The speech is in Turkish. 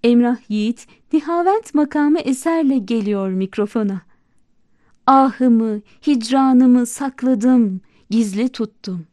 Emrah Yiğit, Nihavent makamı eserle geliyor mikrofona. Ahımı, hicranımı sakladım, gizli tuttum.